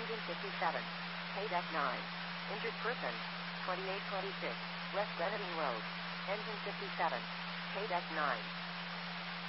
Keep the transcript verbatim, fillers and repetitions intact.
Engine fifty-seven. K deck nine. Injured person. twenty-eight twenty-six. West Beneding Road. Engine fifty-seven. K deck nine.